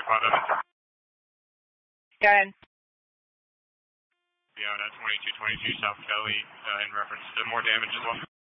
Go ahead. Fiona 2222 South Kelly in reference to more damage as well.